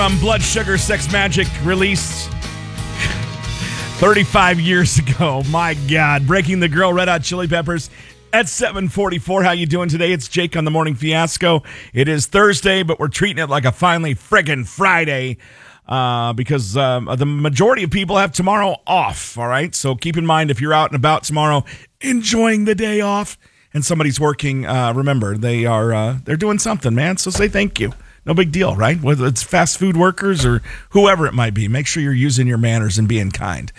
Blood Sugar Sex Magik released 35 years ago. My God. Breaking the Grill, Red Hot Chili Peppers at 7:44. How you doing today? It's Jake on the Morning Fiasco. It is Thursday, but we're treating it like a finally friggin' Friday because the majority of people have tomorrow off, all right? So keep in mind, if you're out and about tomorrow enjoying the day off and somebody's working, remember, they're doing something, man. So say thank you. No big deal, right? Whether it's fast food workers or whoever it might be, make sure you're using your manners and being kind.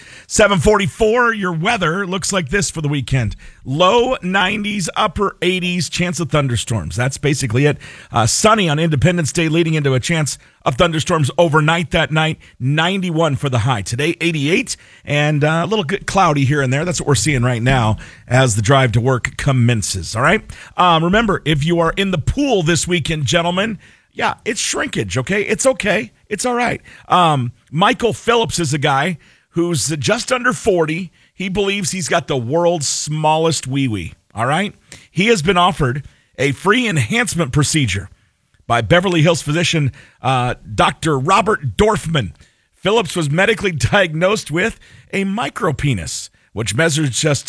7:44, your weather looks like this for the weekend. Low 90s, upper 80s, chance of thunderstorms. That's basically it. Sunny on Independence Day, leading into a chance of thunderstorms overnight that night. 91 for the high. Today, 88, and a little cloudy here and there. That's what we're seeing right now as the drive to work commences, all right? Remember, if you are in the pool this weekend, gentlemen, yeah, it's shrinkage, okay? It's okay. It's all right. Michael Phillips is a guy who's just under 40. He believes he's got the world's smallest wee-wee, all right? He has been offered a free enhancement procedure by Beverly Hills physician Dr. Robert Dorfman. Phillips was medically diagnosed with a micropenis, which measures just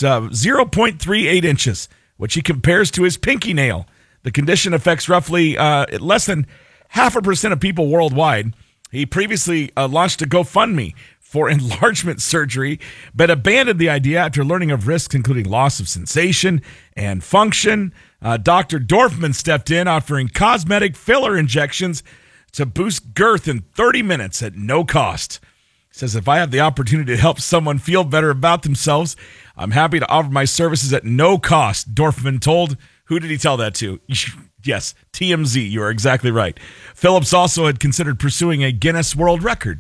0.38 inches, which he compares to his pinky nail. The condition affects roughly less than 0.5% of people worldwide. He previously launched a GoFundMe for enlargement surgery, but abandoned the idea after learning of risks, including loss of sensation and function. Dr. Dorfman stepped in, offering cosmetic filler injections to boost girth in 30 minutes at no cost. He says, if I have the opportunity to help someone feel better about themselves, I'm happy to offer my services at no cost, Dorfman told. Who did he tell that to? Yes, TMZ. You are exactly right. Phillips also had considered pursuing a Guinness World Record.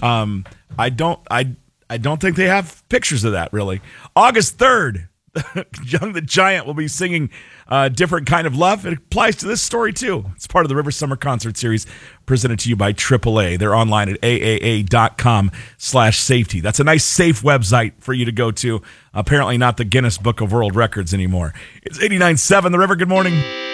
I don't think they have pictures of that, really. August 3rd, Young the Giant will be singing Different Kind of Love. It applies to this story, too. It's part of the River Summer Concert Series presented to you by AAA. They're online at aaa.com/safety. That's a nice, safe website for you to go to. Apparently not the Guinness Book of World Records anymore. It's 89.7 The River. Good morning.